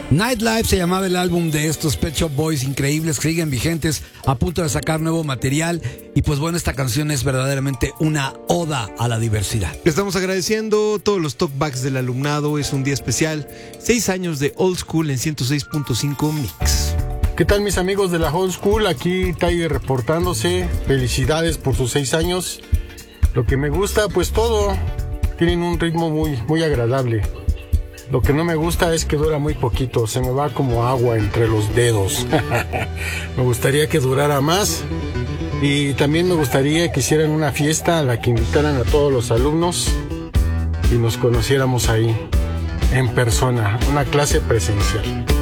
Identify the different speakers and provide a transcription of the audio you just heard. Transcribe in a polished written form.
Speaker 1: Nightlife se llamaba el álbum de estos Pet Shop Boys increíbles que siguen vigentes, a punto de sacar nuevo material. Y pues bueno, esta canción es verdaderamente una oda a la diversidad.
Speaker 2: Le estamos agradeciendo todos los talkbacks del alumnado. Es un día especial. 6 años de Old School en 106.5 Mix.
Speaker 3: ¿Qué tal, mis amigos de la Old School? Aquí Tiger reportándose. Felicidades por sus 6 años. Lo que me gusta, pues todo. Tienen un ritmo muy agradable. Lo que no me gusta es que dura muy poquito, se me va como agua entre los dedos. Me gustaría que durara más y también me gustaría que hicieran una fiesta a la que invitaran a todos los alumnos y nos conociéramos ahí, en persona, una clase presencial.